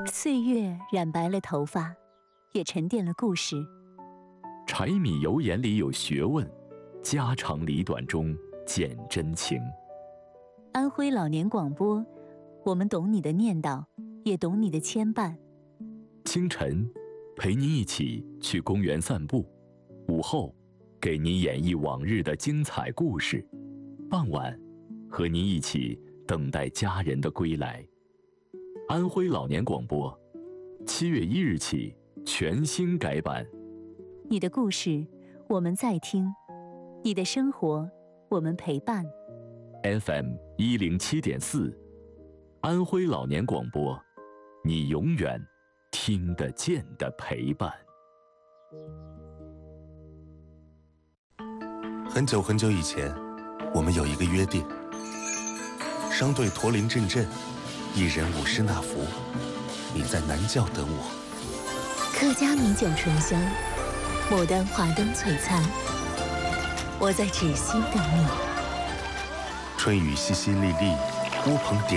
岁月染白了头发，也沉淀了故事。 柴米油盐里有学问，家长里短中见真情。 安徽老年广播，我们懂你的念叨，也懂你的牵绊。 清晨，陪你一起去公园散步；午后，给你演绎往日的精彩故事；傍晚，和你一起等待家人的归来。安徽老年广播，7月1日起全新改版。 你的故事，我们在听；你的生活，我们陪伴。 FM 107.4，安徽老年广播，你永远听得见的陪伴。 很久很久以前，我们有一个约定：商队驼铃阵阵，一人舞狮那福。你在南窖等我， 客家米酒醇香，牡丹华灯璀璨。我在芷溪等你。 春雨淅淅沥沥，乌篷点